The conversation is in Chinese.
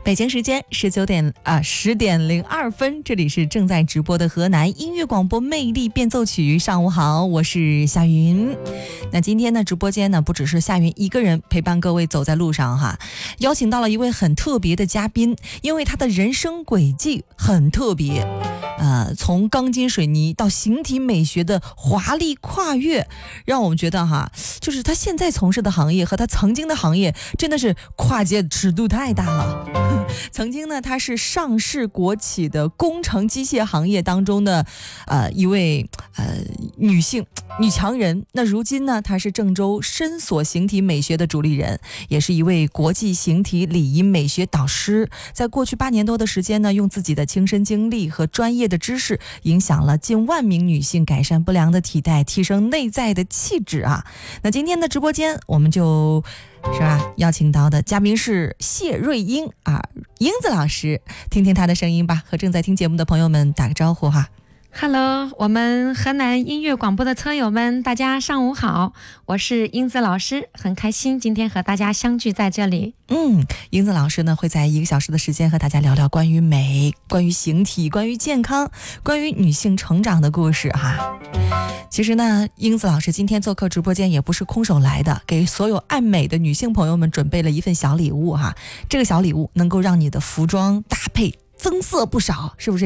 北京时间10:02，这里是正在直播的河南音乐广播魅力变奏曲。上午好，我是夏云。那今天呢，直播间呢不只是夏云一个人陪伴各位走在路上哈，邀请到了一位很特别的嘉宾，因为他的人生轨迹很特别。从钢筋水泥到形体美学的华丽跨越，让我们觉得哈，就是他现在从事的行业和他曾经的行业真的是跨界尺度太大了。曾经呢，他是上市国企的工程机械行业当中的一位女强人。那如今呢，她是郑州深所形体美学的主理人，也是一位国际形体礼仪美学导师。在过去8年多的时间呢，用自己的亲身经历和专业的知识，影响了近万名女性改善不良的体态，提升内在的气质啊。那今天的直播间，我们就是吧，邀请到的嘉宾是谢瑞英啊，英子老师，听听她的声音吧，和正在听节目的朋友们打个招呼哈。 Hello， 我们河南音乐广播的车友们，大家上午好，我是英子老师，很开心今天和大家相聚在这里。 英子老师呢会在1个小时的时间和大家聊聊关于美、关于形体、关于健康、关于女性成长的故事哈。其实呢，英子老师今天做客直播间也不是空手来的，给所有爱美的女性朋友们准备了一份小礼物哈。这个小礼物能够让你的服装搭配增色不少，是不是